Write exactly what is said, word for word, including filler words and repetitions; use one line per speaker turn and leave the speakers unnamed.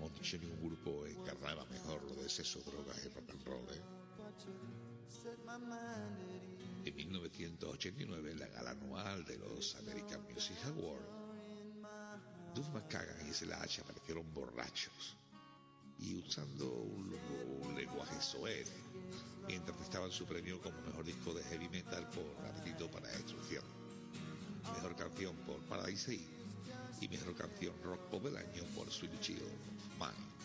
como dicho, ningún grupo encarnaba mejor lo de sexo, drogas y rock and roll, ¿eh? En mil novecientos ochenta y nueve, en la gala anual de los American Music Awards, Duff McKagan y Slash aparecieron borrachos y usando un, un lenguaje soez mientras estaban su premio como mejor disco de heavy metal por Apetito para la Destrucción, mejor canción por Paradise City y mejor canción rock pop del año por Sweet Child of Mine.